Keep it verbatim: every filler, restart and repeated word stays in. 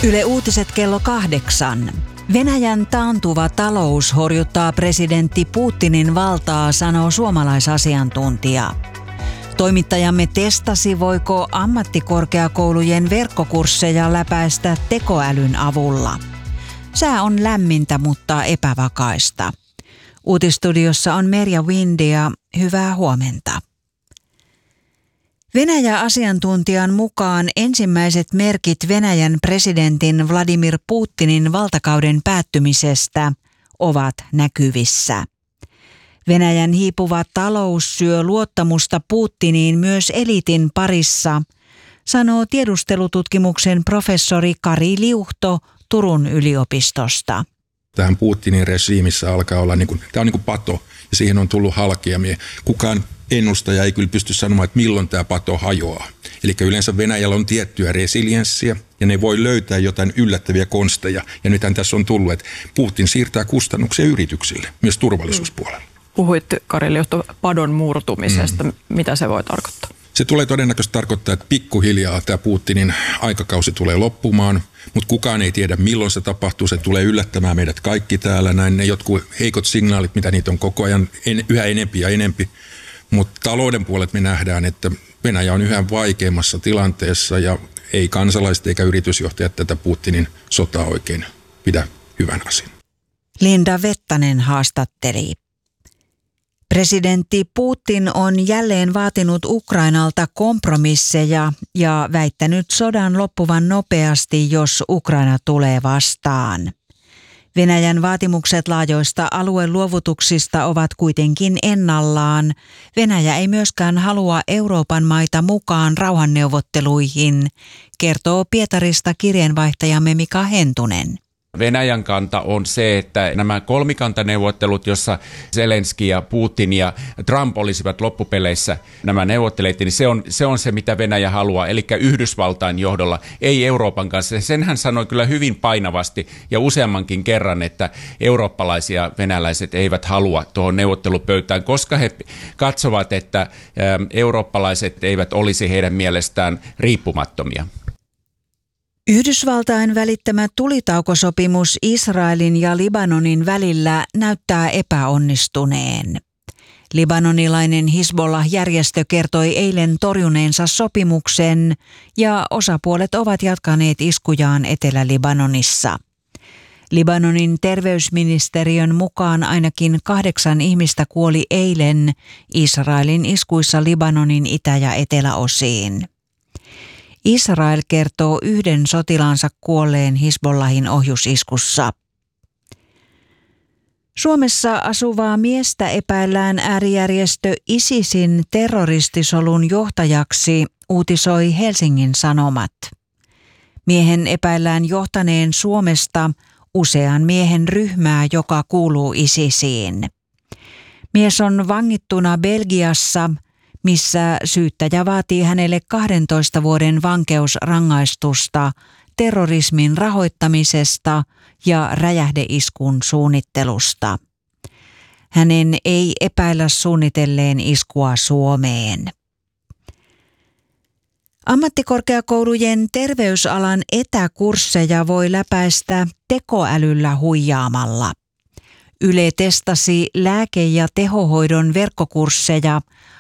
Yle Uutiset kello kahdeksan. Venäjän taantuva talous horjuttaa presidentti Putinin valtaa, sanoo suomalaisasiantuntija. Toimittajamme testasi, voiko ammattikorkeakoulujen verkkokursseja läpäistä tekoälyn avulla. Sää on lämmintä, mutta epävakaista. Uutistudiossa on Merja Windia. Hyvää huomenta. Venäjä-asiantuntijan mukaan ensimmäiset merkit Venäjän presidentin Vladimir Putinin valtakauden päättymisestä ovat näkyvissä. Venäjän hiipuva talous syö luottamusta Putiniin myös eliitin parissa, sanoo tiedustelututkimuksen professori Kari Liuhto Turun yliopistosta. Tähän Putinin regiimissä alkaa olla, niin kuin, tämä on niin kuin pato ja siihen on tullut halkeamia. Kukaan ennustaja ei kyllä pysty sanomaan, että milloin tämä pato hajoaa. Eli yleensä Venäjällä on tiettyä resilienssiä ja ne voi löytää jotain yllättäviä konsteja. Ja nythän tässä on tullut, että Putin siirtää kustannuksia yrityksille, myös turvallisuuspuolella. Puhuit, Kari Liuhto, padon murtumisesta. Mm. Mitä se voi tarkoittaa? Se tulee todennäköisesti tarkoittaa, että pikkuhiljaa tämä Putinin aikakausi tulee loppumaan, mutta kukaan ei tiedä milloin se tapahtuu. Se tulee yllättämään meidät kaikki täällä. Näin ne jotkut heikot signaalit, mitä niitä on koko ajan en, yhä enempi ja enempi. Mutta talouden puolet me nähdään, että Venäjä on yhä vaikeammassa tilanteessa ja ei kansalaiset eikä yritysjohtajat tätä Putinin sotaa oikein pidä hyvän asian. Linda Vettanen haastatteli. Presidentti Putin on jälleen vaatinut Ukrainalta kompromisseja ja väittänyt sodan loppuvan nopeasti, jos Ukraina tulee vastaan. Venäjän vaatimukset laajoista alueluovutuksista ovat kuitenkin ennallaan. Venäjä ei myöskään halua Euroopan maita mukaan rauhanneuvotteluihin, kertoo Pietarista kirjeenvaihtajamme Mika Hentunen. Venäjän kanta on se, että nämä kolmikantaneuvottelut, jossa Zelenski ja Putin ja Trump olisivat loppupeleissä nämä neuvottelijat, niin se on, se on se, mitä Venäjä haluaa, eli Yhdysvaltain johdolla, ei Euroopan kanssa. Sen hän sanoi kyllä hyvin painavasti ja useammankin kerran, että eurooppalaisia venäläiset eivät halua tuohon neuvottelupöytään, koska he katsovat, että eurooppalaiset eivät olisi heidän mielestään riippumattomia. Yhdysvaltain välittämä tulitaukosopimus Israelin ja Libanonin välillä näyttää epäonnistuneen. Libanonilainen Hizbollah-järjestö kertoi eilen torjuneensa sopimuksen ja osapuolet ovat jatkaneet iskujaan Etelä-Libanonissa. Libanonin terveysministeriön mukaan ainakin kahdeksan ihmistä kuoli eilen Israelin iskuissa Libanonin itä- ja eteläosiin. Israel kertoo yhden sotilaansa kuolleen Hizbollahin ohjusiskussa. Suomessa asuvaa miestä epäillään äärijärjestö ISISin terroristisolun johtajaksi, uutisoi Helsingin Sanomat. Miehen epäillään johtaneen Suomesta usean miehen ryhmää, joka kuuluu ISISiin. Mies on vangittuna Belgiassa, missä syyttäjä vaatii hänelle kahdentoista vuoden vankeusrangaistusta terrorismin rahoittamisesta ja räjähdeiskun suunnittelusta. Hänen ei epäillä suunnitelleen iskua Suomeen. Ammattikorkeakoulujen terveysalan etäkursseja voi läpäistä tekoälyllä huijaamalla. Yle testasi lääke- ja tehohoidon verkkokursseja